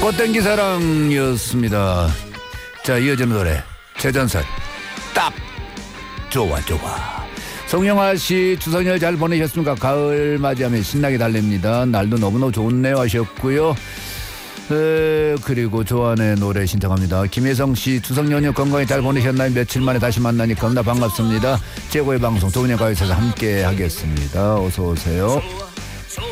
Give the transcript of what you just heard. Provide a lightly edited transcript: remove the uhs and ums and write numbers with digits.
꽃땡기 사랑이었습니다. 자, 이어지는 노래 최전선 딱 좋아. 송영아씨 추석연휴 잘 보내셨습니까? 가을 맞이하면 신나게 달립니다. 날도 너무너무 좋네요 하셨고요. 그리고 조한의 노래 신청합니다. 김혜성씨 추석연휴 건강히 잘 보내셨나요? 며칠 만에 다시 만나니 겁나 반갑습니다. 최고의 방송 조은의 가요에서 함께 하겠습니다. 어서오세요.